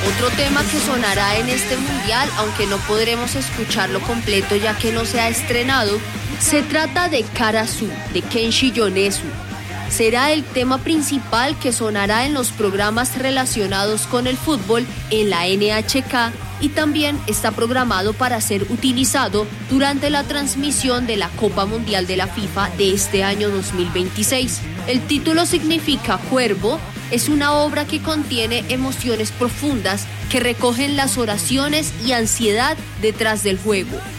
Otro tema que sonará en este mundial, aunque no podremos escucharlo completo ya que no se ha estrenado, se trata de Karasu, de Kenshi Yonezu. Será el tema principal que sonará en los programas relacionados con el fútbol en la NHK y también está programado para ser utilizado durante la transmisión de la Copa Mundial de la FIFA de este año 2026. El título significa Cuervo. Es una obra que contiene emociones profundas que recogen las oraciones y ansiedad detrás del juego.